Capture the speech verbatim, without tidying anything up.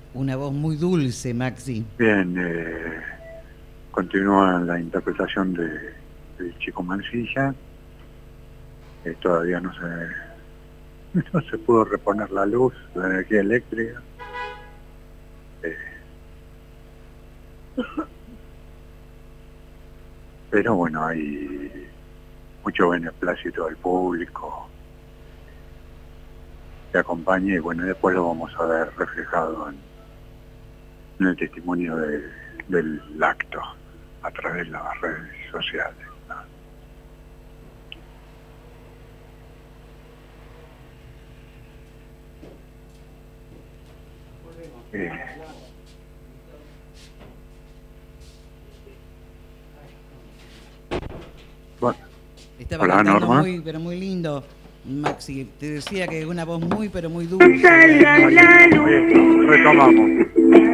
Una voz muy dulce, Maxi. Bien, eh, continúa la interpretación de, de Chico Mancilla. Eh, todavía no se, no se pudo reponer la luz, la energía eléctrica. Eh, pero bueno, hay mucho beneplácito del público que acompaña, y bueno, después lo vamos a ver reflejado en, en el testimonio de, del acto a través de las redes sociales, ¿no? Eh, bueno, Estaba hola, cantando Norma. muy, pero muy lindo, Maxi. Te decía que es una voz muy, pero muy dulce. Retomamos.